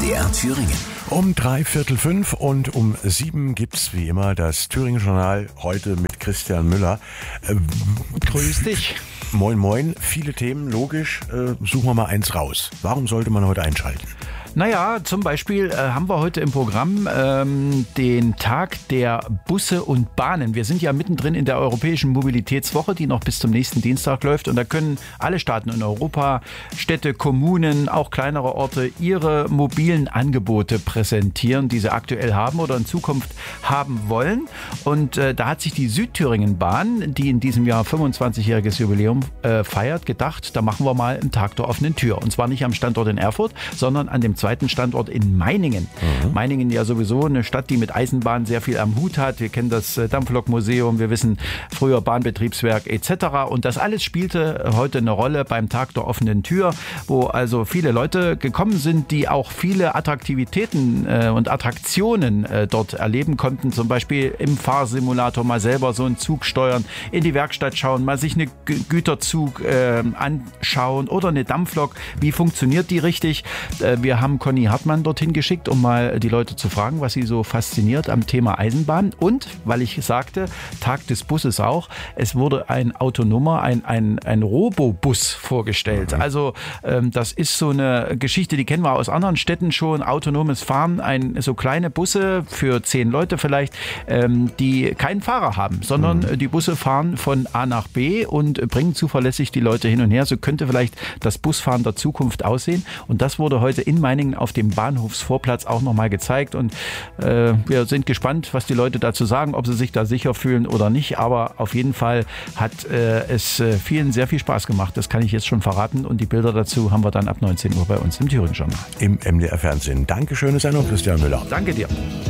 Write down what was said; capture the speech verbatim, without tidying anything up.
D R Thüringen. Um drei Viertel fünf und um sieben gibt's wie immer das Thüringen-Journal, heute mit Christian Müller. Ähm, Grüß dich. Moin moin, viele Themen, logisch. Äh, suchen wir mal eins raus. Warum sollte man heute einschalten? Naja, zum Beispiel äh, haben wir heute im Programm ähm, den Tag der Busse und Bahnen. Wir sind ja mittendrin in der Europäischen Mobilitätswoche, die noch bis zum nächsten Dienstag läuft. Und da können alle Staaten in Europa, Städte, Kommunen, auch kleinere Orte ihre mobilen Angebote präsentieren, die sie aktuell haben oder in Zukunft haben wollen. Und äh, da hat sich die Südthüringen-Bahn, die in diesem Jahr fünfundzwanzigjähriges Jubiläum äh, feiert, gedacht, da machen wir mal einen Tag der offenen Tür. Und zwar nicht am Standort in Erfurt, sondern an dem zweiten Standort in Meiningen. Mhm. Meiningen ja sowieso eine Stadt, die mit Eisenbahn sehr viel am Hut hat. Wir kennen das Dampflokmuseum, wir wissen früher Bahnbetriebswerk et cetera. Und das alles spielte heute eine Rolle beim Tag der offenen Tür, wo also viele Leute gekommen sind, die auch viele Attraktivitäten äh, und Attraktionen äh, dort erleben konnten. Zum Beispiel im Fahrsimulator mal selber so einen Zug steuern, in die Werkstatt schauen, mal sich einen Gü- Güterzug äh, anschauen oder eine Dampflok. Wie funktioniert die richtig? Äh, wir haben Conny Hartmann dorthin geschickt, um mal die Leute zu fragen, was sie so fasziniert am Thema Eisenbahn. Und, weil ich sagte, Tag des Busses auch, es wurde ein autonomer, ein, ein, ein Robobus vorgestellt. Mhm. Also ähm, das ist so eine Geschichte, die kennen wir aus anderen Städten schon. Autonomes Fahren, ein, so kleine Busse für zehn Leute vielleicht, ähm, die keinen Fahrer haben, sondern mhm. die Busse fahren von A nach B und bringen zuverlässig die Leute hin und her. So könnte vielleicht das Busfahren der Zukunft aussehen. Und das wurde heute in Meiningen auf dem Bahnhofsvorplatz auch nochmal gezeigt. Und äh, wir sind gespannt, was die Leute dazu sagen, ob sie sich da sicher fühlen oder nicht. Aber auf jeden Fall hat äh, es äh, vielen sehr viel Spaß gemacht. Das kann ich jetzt schon verraten. Und die Bilder dazu haben wir dann ab neunzehn Uhr bei uns im Thüringen-Journal. Im M D R-Fernsehen. Dankeschön, ist ja noch Christian Müller. Danke dir.